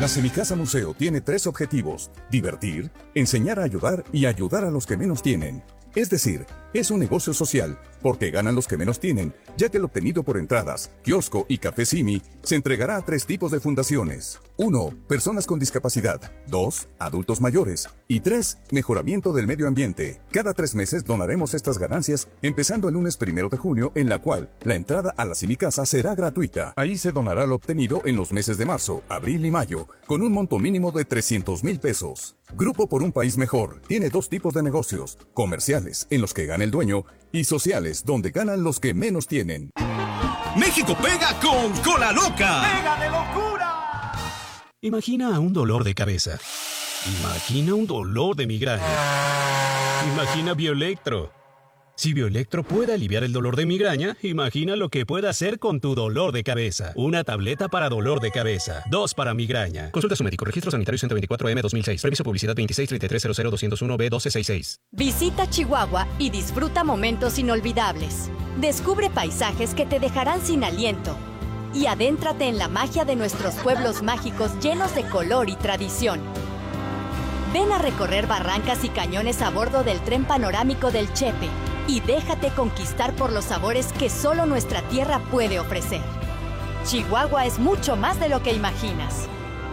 La Semicasa Museo tiene 3 objetivos: divertir, enseñar a ayudar y ayudar a los que menos tienen. Es decir, es un negocio social, porque ganan los que menos tienen, ya que el obtenido por entradas, kiosco y café Simi se entregará a 3 tipos de fundaciones. 1. Personas con discapacidad. 2. Adultos mayores. Y 3. Mejoramiento del medio ambiente. Cada 3 meses donaremos estas ganancias, empezando el lunes 1 de junio, en la cual la entrada a la Semicasa será gratuita. Ahí se donará lo obtenido en los meses de marzo, abril y mayo, con un monto mínimo de 300,000 pesos. Grupo por un país mejor tiene 2 tipos de negocios: comerciales, en los que gana el dueño, y sociales, donde ganan los que menos tienen. México pega con Cola Loca. ¡Pega de locura! Imagina un dolor de cabeza. Imagina un dolor de migraña. Imagina Bioelectro. Si Bioelectro puede aliviar el dolor de migraña, imagina lo que puede hacer con tu dolor de cabeza. Una tableta para dolor de cabeza. 2 para migraña. Consulta a su médico. Registro sanitario 124M-2006. Permiso publicidad 263300-201B1266. Visita Chihuahua y disfruta momentos inolvidables. Descubre paisajes que te dejarán sin aliento. Y adéntrate en la magia de nuestros pueblos mágicos llenos de color y tradición. Ven a recorrer barrancas y cañones a bordo del tren panorámico del Chepe y déjate conquistar por los sabores que solo nuestra tierra puede ofrecer. Chihuahua es mucho más de lo que imaginas.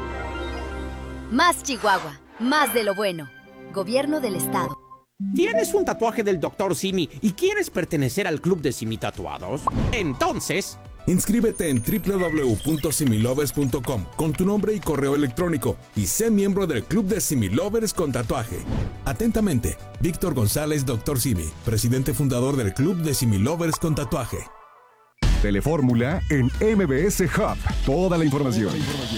Más Chihuahua, más de lo bueno. Gobierno del Estado. ¿Tienes un tatuaje del Dr. Simi y quieres pertenecer al club de Simi Tatuados? Entonces, inscríbete en www.similovers.com con tu nombre y correo electrónico y sé miembro del club de Similovers con tatuaje. Atentamente, Víctor González, Dr. Simi, presidente fundador del club de Similovers con tatuaje. Telefórmula en MBS Hub. Toda la información.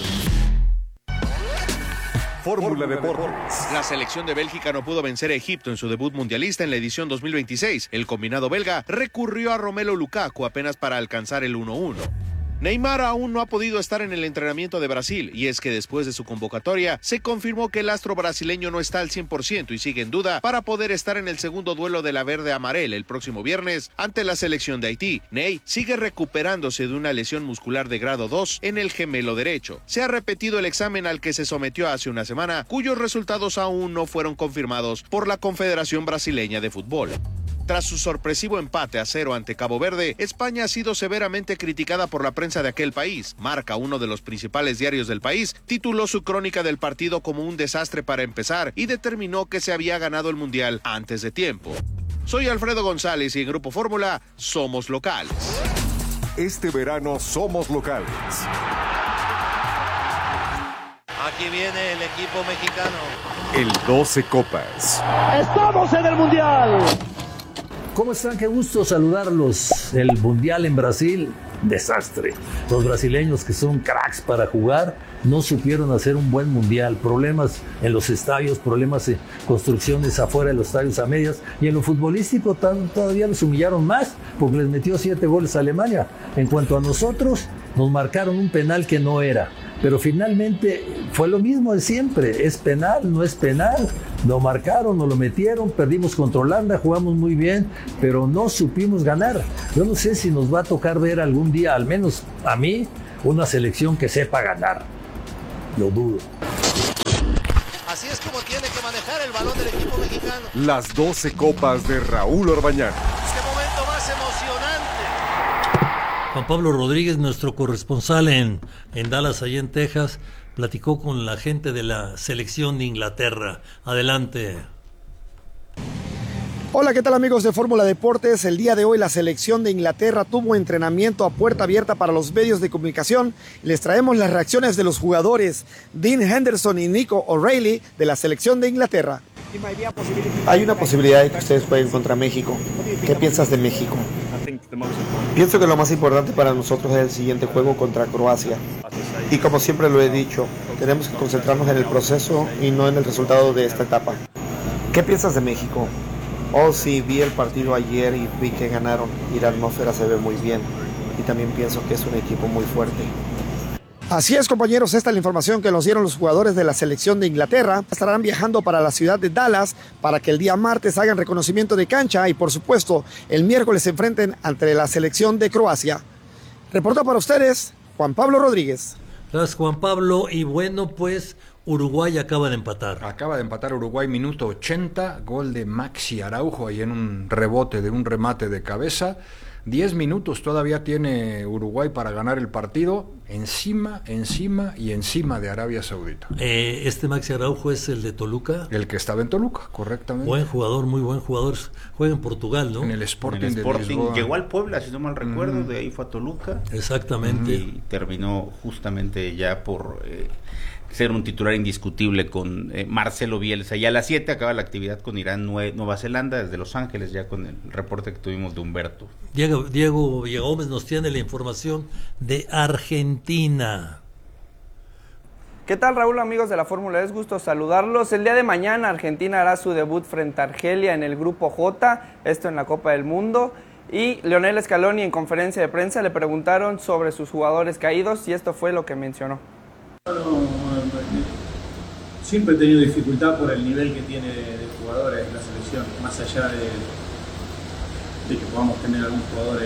Fórmula Deportes. La selección de Bélgica no pudo vencer a Egipto en su debut mundialista en la edición 2026. El combinado belga recurrió a Romelu Lukaku apenas para alcanzar el 1-1. Neymar aún no ha podido estar en el entrenamiento de Brasil, y es que después de su convocatoria se confirmó que el astro brasileño no está al 100% y sigue en duda para poder estar en el segundo duelo de la verde amarela el próximo viernes ante la selección de Haití. Ney sigue recuperándose de una lesión muscular de grado 2 en el gemelo derecho. Se ha repetido el examen al que se sometió hace una semana, cuyos resultados aún no fueron confirmados por la Confederación Brasileña de Fútbol. Tras su sorpresivo empate a 0 ante Cabo Verde, España ha sido severamente criticada por la prensa de aquel país. Marca, uno de los principales diarios del país, tituló su crónica del partido como un desastre para empezar y determinó que se había ganado el Mundial antes de tiempo. Soy Alfredo González y en Grupo Fórmula somos locales. Este verano somos locales. Aquí viene el equipo mexicano. El 12 Copas. ¡Estamos en el Mundial! ¿Cómo están? Qué gusto saludarlos. El Mundial en Brasil, desastre. Los brasileños, que son cracks para jugar, no supieron hacer un buen Mundial. Problemas en los estadios, problemas en construcciones afuera de los estadios a medias. Y en lo futbolístico todavía los humillaron más, porque les metió 7 goles a Alemania. En cuanto a nosotros, nos marcaron un penal que no era. Pero finalmente fue lo mismo de siempre. Es penal, no es penal. Lo marcaron, nos lo metieron, perdimos contra Holanda, jugamos muy bien, pero no supimos ganar. Yo no sé si nos va a tocar ver algún día, al menos a mí, una selección que sepa ganar. Lo dudo. Así es como tiene que manejar el balón del equipo mexicano. Las 12 Copas de Raúl Orbañán. Este momento más emocionante. Juan Pablo Rodríguez, nuestro corresponsal en Dallas, allá en Texas, platicó con la gente de la selección de Inglaterra. Adelante. Hola, ¿qué tal amigos de Fórmula Deportes? El día de hoy la selección de Inglaterra tuvo entrenamiento a puerta abierta para los medios de comunicación. Les traemos las reacciones de los jugadores Dean Henderson y Nico O'Reilly de la selección de Inglaterra. Hay una posibilidad de que ustedes jueguen contra México. ¿Qué piensas de México? Pienso que lo más importante para nosotros es el siguiente juego contra Croacia. Y como siempre lo he dicho, tenemos que concentrarnos en el proceso y no en el resultado de esta etapa. ¿Qué piensas de México? Oh, sí, vi el partido ayer y vi que ganaron y la atmósfera se ve muy bien. Y también pienso que es un equipo muy fuerte. Así es, compañeros, esta es la información que nos dieron los jugadores de la selección de Inglaterra. Estarán viajando para la ciudad de Dallas para que el día martes hagan reconocimiento de cancha y, por supuesto, el miércoles se enfrenten ante la selección de Croacia. Reporta para ustedes Juan Pablo Rodríguez. Gracias, Juan Pablo. Y bueno, pues Uruguay acaba de empatar. Acaba de empatar Uruguay, minuto 80, gol de Maxi Araujo ahí en un rebote de un remate de cabeza. 10 minutos todavía tiene Uruguay para ganar el partido, encima de Arabia Saudita. Este Maxi Araujo es el de Toluca. El que estaba en Toluca, correctamente. Buen jugador, muy buen jugador. Juega en Portugal, ¿no? En el Sporting, de Lisboa. Llegó al Puebla, si no mal recuerdo, de ahí fue a Toluca. Exactamente. Y terminó justamente ya por ser un titular indiscutible con Marcelo Bielsa. Y a las 7 acaba la actividad con Irán, Nueva Zelanda, desde Los Ángeles, ya con el reporte que tuvimos de Humberto. Diego Villagómez nos tiene la información de Argentina. ¿Qué tal, Raúl, amigos de la Fórmula? Es gusto saludarlos. El día de mañana Argentina hará su debut frente a Argelia en el Grupo J, esto en la Copa del Mundo. Y Lionel Scaloni en conferencia de prensa le preguntaron sobre sus jugadores caídos y esto fue lo que mencionó. Siempre he tenido dificultad por el nivel que tiene de jugadores la selección, más allá de que podamos tener algún jugador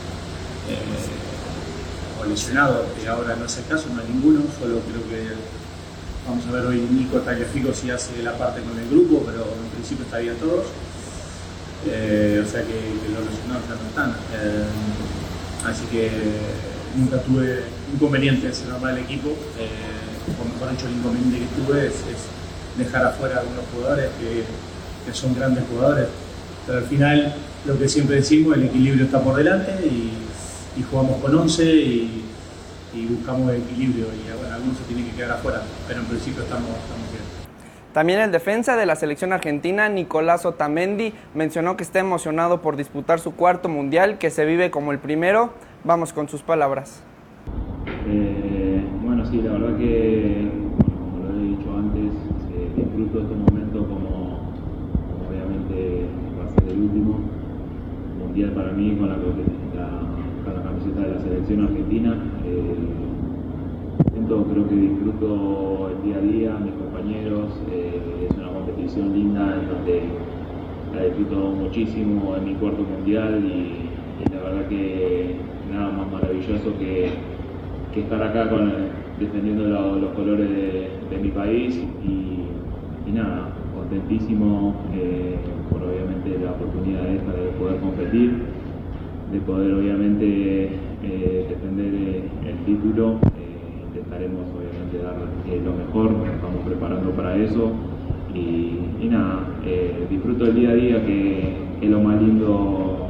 o lesionado, que ahora no es el caso, no hay ninguno, solo creo que vamos a ver hoy Nico Tagliafico si hace la parte con el grupo, pero en principio estarían todos, o sea que los lesionados ya no están, así que nunca tuve inconvenientes en armar el equipo, o mejor dicho, el inconveniente que tuve es dejar afuera a algunos jugadores que son grandes jugadores, pero al final lo que siempre decimos, el equilibrio está por delante y jugamos con 11 y buscamos el equilibrio y bueno, algunos se tienen que quedar afuera, pero en principio estamos bien. También el defensa de la selección argentina, Nicolás Otamendi, mencionó que está emocionado por disputar su cuarto mundial, que se vive como el primero. Vamos con sus palabras. Bueno, sí, la verdad que, como lo he dicho antes, disfruto este momento como obviamente va a ser el último mundial para mí con la camiseta de la selección argentina. Creo que disfruto el día a día, mis compañeros, es una competición linda en donde la disfruto muchísimo, en mi cuarto mundial y la verdad que nada más maravilloso que estar acá defendiendo los colores de mi país y nada, contentísimo por obviamente la oportunidad esta de poder competir, de poder obviamente defender el título. Intentaremos obviamente dar lo mejor, nos estamos preparando para eso y nada, disfruto el día a día que es lo más lindo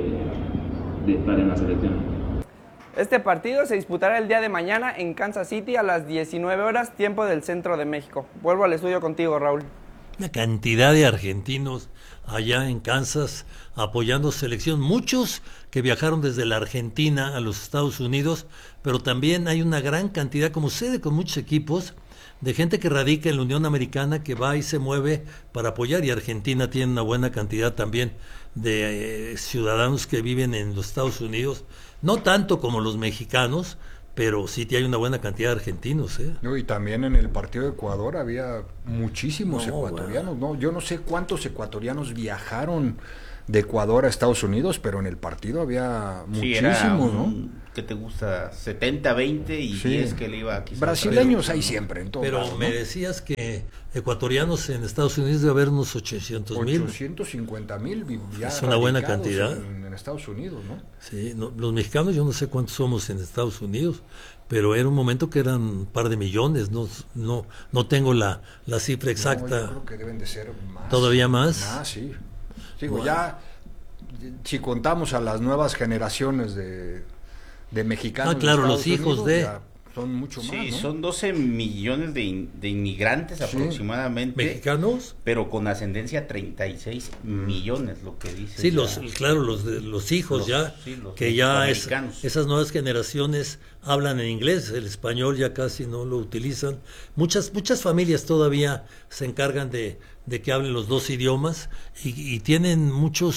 de estar en la selección. Este partido se disputará el día de mañana en Kansas City a las 19 horas, tiempo del centro de México. Vuelvo al estudio contigo, Raúl. Una cantidad de argentinos allá en Kansas apoyando selección, muchos que viajaron desde la Argentina a los Estados Unidos, pero también hay una gran cantidad, como sucede con muchos equipos, de gente que radica en la Unión Americana que va y se mueve para apoyar, y Argentina tiene una buena cantidad también de ciudadanos que viven en los Estados Unidos, no tanto como los mexicanos, pero sí hay una buena cantidad de argentinos. No, y también en el partido de Ecuador había muchísimos ecuatorianos. No, yo no sé cuántos ecuatorianos viajaron de Ecuador a Estados Unidos, pero en el partido había muchísimos, ¿no? ¿Qué te gusta? 70-20 y 10 que le iba a... Brasileños hay siempre en todo. Pero lado, ¿no? me decías que ecuatorianos en Estados Unidos debe haber unos 800,000. 850,000 ya es una buena cantidad. En Estados Unidos, ¿no? Sí, los mexicanos yo no sé cuántos somos en Estados Unidos, pero era un momento que eran un par de millones, no tengo la cifra exacta. Yo creo que deben de ser más. ¿Todavía más? Ah, sí. Digo, bueno. Ya si contamos a las nuevas generaciones de mexicanos. Ah, claro, los hijos Unidos, son mucho más. Sí, ¿no? son 12 millones de inmigrantes aproximadamente. ¿Mexicanos? Pero con ascendencia 36 millones, lo que dice. Sí, los hijos que ya esas nuevas generaciones hablan en inglés, el español ya casi no lo utilizan. Muchas familias todavía se encargan de que hablen los dos idiomas y tienen muchos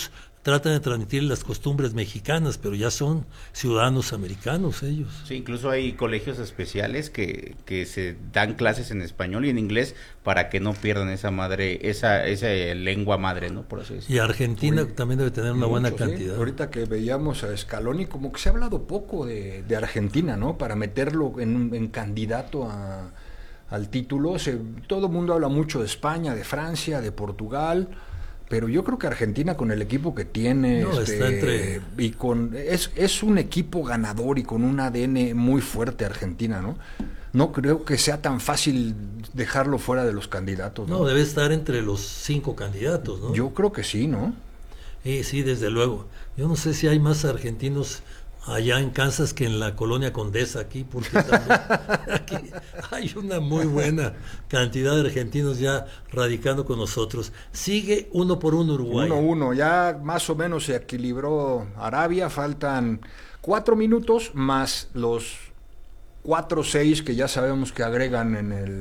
tratan de transmitir las costumbres mexicanas, pero ya son ciudadanos americanos ellos. Sí, incluso hay colegios especiales que se dan clases en español y en inglés para que no pierdan esa lengua madre, ¿no? Por así decirlo. Y Argentina también debe tener una buena cantidad. ¿Sí? Ahorita que veíamos a Scaloni, como que se ha hablado poco de Argentina, ¿no? Para meterlo en candidato al título. Todo el mundo habla mucho de España, de Francia, de Portugal, pero yo creo que Argentina, con el equipo que tiene, está entre... y es un equipo ganador y con un ADN muy fuerte Argentina, ¿no? No creo que sea tan fácil dejarlo fuera de los candidatos, ¿no? No, debe estar entre los 5 candidatos, ¿no? Yo creo que sí, ¿no? Sí, desde luego. Yo no sé si hay más argentinos allá en Kansas que en la colonia Condesa aquí, porque también aquí hay una muy buena cantidad de argentinos ya radicando con nosotros. Sigue 1-1 Uruguay. 1-1, ya más o menos se equilibró Arabia, faltan 4 minutos más los 4-6 que ya sabemos que agregan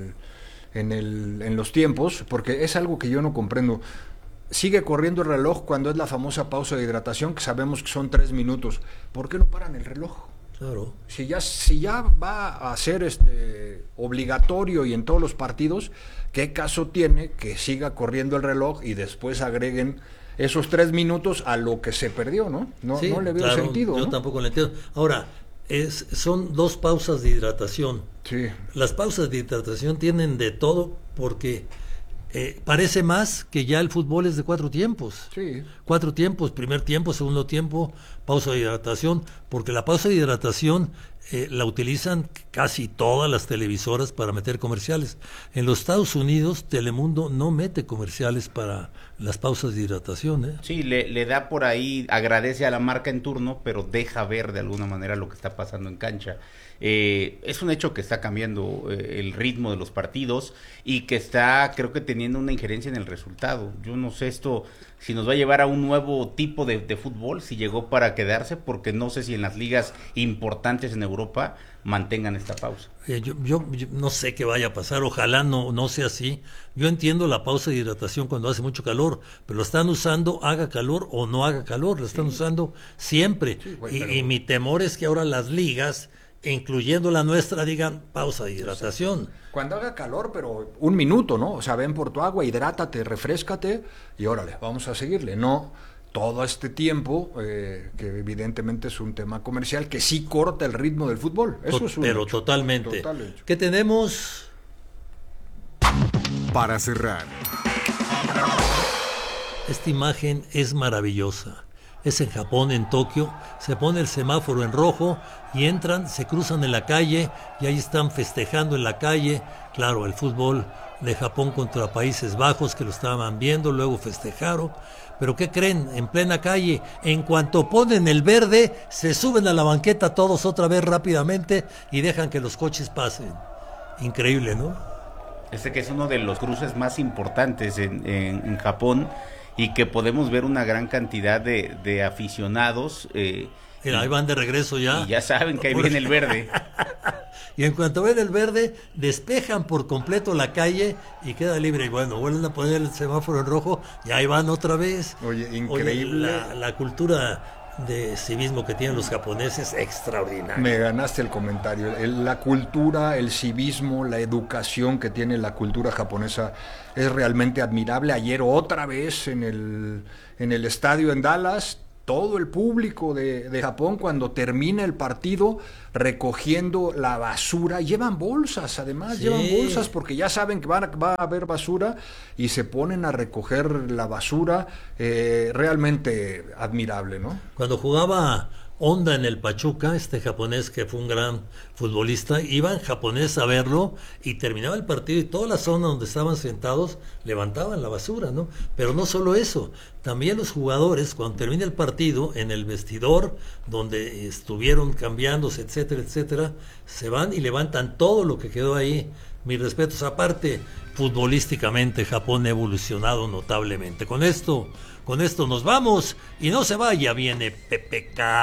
en los tiempos, porque es algo que yo no comprendo. Sigue corriendo el reloj cuando es la famosa pausa de hidratación, que sabemos que son 3 minutos. ¿Por qué no paran el reloj? Claro. Si ya va a ser obligatorio y en todos los partidos, ¿qué caso tiene que siga corriendo el reloj y después agreguen esos 3 minutos a lo que se perdió, ¿no? No le veo sentido. Yo tampoco le entiendo. Ahora, son 2 pausas de hidratación. Sí. Las pausas de hidratación tienen de todo porque... parece más que ya el fútbol es de 4 tiempos. Sí. 4 tiempos, primer tiempo, segundo tiempo, pausa de hidratación, porque la pausa de hidratación la utilizan casi todas las televisoras para meter comerciales. En los Estados Unidos, Telemundo no mete comerciales para las pausas de hidratación. Sí, le da por ahí, agradece a la marca en turno, pero deja ver de alguna manera lo que está pasando en cancha. Es un hecho que está cambiando el ritmo de los partidos y que está, creo que, teniendo una injerencia en el resultado. Yo no sé si nos va a llevar a un nuevo tipo de fútbol, si llegó para quedarse, porque no sé si en las ligas importantes en Europa mantengan esta pausa. Yo no sé qué vaya a pasar, ojalá no sea así. Yo entiendo la pausa de hidratación cuando hace mucho calor, pero lo están usando haga calor o no haga calor, lo están usando siempre. Sí, y mi temor es que ahora las ligas, incluyendo la nuestra, digan pausa de hidratación. Cuando haga calor, pero 1 minuto, ¿no? O sea, ven por tu agua, hidrátate, refréscate y órale, vamos a seguirle. No todo este tiempo, que evidentemente es un tema comercial, que sí corta el ritmo del fútbol. Eso es un pero hecho. Totalmente. Total hecho. ¿Qué tenemos? Para cerrar. Esta imagen es maravillosa. Es en Japón, en Tokio, se pone el semáforo en rojo y entran, se cruzan en la calle y ahí están festejando en la calle. Claro, el fútbol de Japón contra Países Bajos, que lo estaban viendo, luego festejaron. Pero ¿qué creen? En plena calle, en cuanto ponen el verde, se suben a la banqueta todos otra vez rápidamente y dejan que los coches pasen. Increíble, ¿no? Que es uno de los cruces más importantes en Japón, y que podemos ver una gran cantidad de aficionados. Mira, ahí van de regreso ya. Y ya saben que ahí viene el verde. Y en cuanto ven el verde, despejan por completo la calle y queda libre. Y bueno, vuelven a poner el semáforo en rojo y ahí van otra vez. Oye, increíble. Oye, la cultura de civismo que tienen los japoneses, extraordinaria. Me ganaste el comentario. La cultura, el civismo, la educación que tiene la cultura japonesa es realmente admirable. Ayer otra vez en el estadio en Dallas, todo el público de Japón, cuando termina el partido, recogiendo la basura, llevan bolsas, además, llevan bolsas porque ya saben que va a haber basura y se ponen a recoger la basura. Realmente admirable, ¿no? Cuando jugaba Honda en el Pachuca, este japonés que fue un gran futbolista, iba en japonés a verlo y terminaba el partido y toda la zona donde estaban sentados levantaban la basura, ¿no? Pero no solo eso, también los jugadores, cuando termina el partido, en el vestidor donde estuvieron cambiándose, etcétera, etcétera, se van y levantan todo lo que quedó ahí. Mis respetos. Aparte, futbolísticamente Japón ha evolucionado notablemente. Con esto nos vamos y no se vaya, viene PPK.